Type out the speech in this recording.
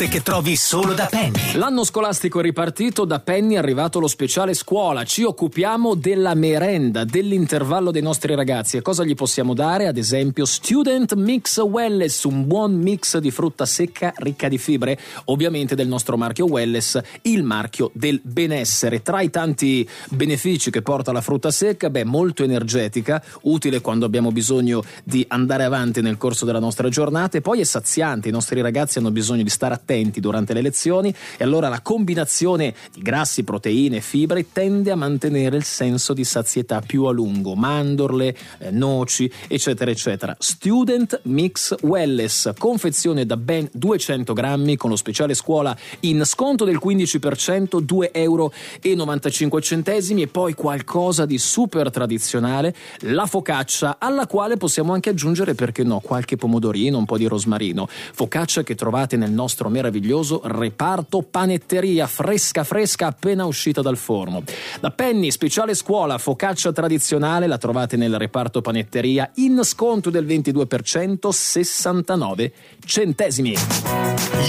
che trovi solo da Penny. L'anno scolastico è ripartito, da Penny è arrivato lo speciale scuola. Ci occupiamo della merenda, dell'intervallo dei nostri ragazzi. E cosa gli possiamo dare? Ad esempio Student Mix Wellness, un buon mix di frutta secca ricca di fibre, ovviamente del nostro marchio Wellness, il marchio del benessere. Tra i tanti benefici che porta la frutta secca, molto energetica, utile quando abbiamo bisogno di andare avanti nel corso della nostra giornata, e poi è saziante. I nostri ragazzi hanno bisogno di stare attenti durante le lezioni, e allora la combinazione di grassi, proteine e fibre tende a mantenere il senso di sazietà più a lungo. Mandorle, noci, eccetera eccetera. Student Mix Wellness, confezione da ben 200 grammi con lo speciale scuola in sconto del 15%, €2,95, e poi qualcosa di super tradizionale, la focaccia, alla quale possiamo anche aggiungere, perché no, qualche pomodorino, un po' di rosmarino. Focaccia che trovate nel nostro meraviglioso reparto panetteria, fresca appena uscita dal forno. Da Penny, speciale scuola, focaccia tradizionale, la trovate nel reparto panetteria in sconto del 22%, 69 centesimi.